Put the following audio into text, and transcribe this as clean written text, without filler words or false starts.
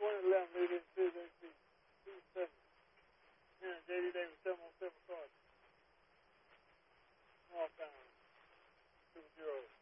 111 lead in 2, JD Davis 707 card. Northbound, 20.